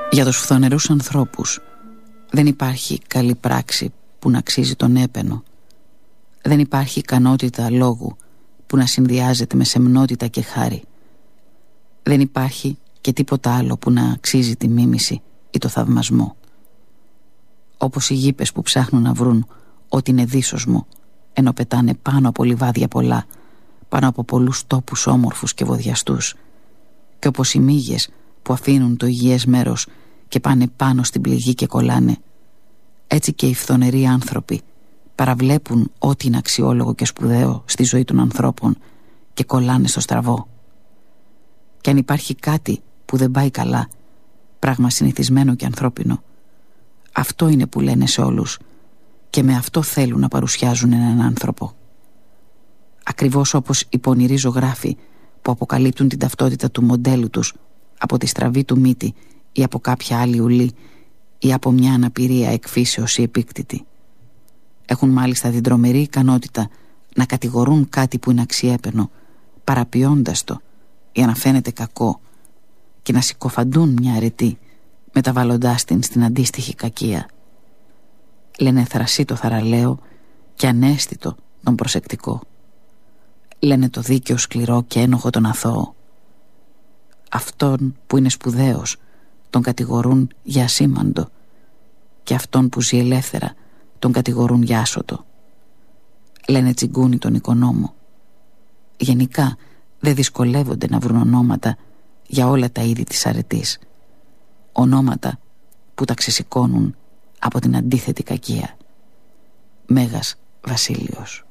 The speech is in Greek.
Για τους φθονερούς ανθρώπους δεν υπάρχει καλή πράξη που να αξίζει τον έπαινο. Δεν υπάρχει ικανότητα λόγου που να συνδυάζεται με σεμνότητα και χάρη. Δεν υπάρχει και τίποτα άλλο που να αξίζει τη μίμηση ή το θαυμασμό. Όπως οι γήπες που ψάχνουν να βρουν ό,τι είναι δίσοσμο, ενώ πετάνε πάνω από λιβάδια πολλά, πάνω από πολλούς τόπους όμορφους και βοδιαστούς, και όπως οι μύγες που αφήνουν το υγιές μέρος και πάνε πάνω στην πληγή και κολλάνε, έτσι και οι φθονεροί άνθρωποι παραβλέπουν ό,τι είναι αξιόλογο και σπουδαίο στη ζωή των ανθρώπων και κολλάνε στο στραβό. Και αν υπάρχει κάτι που δεν πάει καλά, πράγμα συνηθισμένο και ανθρώπινο, αυτό είναι που λένε σε όλους και με αυτό θέλουν να παρουσιάζουν έναν άνθρωπο. Ακριβώς όπως οι πονηροί ζωγράφοι που αποκαλύπτουν την ταυτότητα του μοντέλου τους από τη στραβή του μύτη ή από κάποια άλλη ουλή ή από μια αναπηρία εκφύσεως ή επίκτητη. Έχουν μάλιστα την τρομερή ικανότητα να κατηγορούν κάτι που είναι αξιέπαινο, παραποιώντας το για να φαίνεται κακό, και να συκοφαντούν μια αρετή μεταβαλλοντάς την στην αντίστοιχη κακία. Λένε θρασί το θαραλέο και ανέστητο τον προσεκτικό. Λένε το δίκαιο σκληρό και ένοχο τον αθώο. Αυτόν που είναι σπουδαίος τον κατηγορούν για ασήμαντο, και αυτόν που ζει ελεύθερα τον κατηγορούν για άσωτο. Λένε τσιγκούνι τον οικονόμο. Γενικά δεν δυσκολεύονται να βρουν ονόματα για όλα τα είδη της αρετής. Ονόματα που τα ξεσηκώνουν από την αντίθετη κακία. Μέγας Βασίλειος.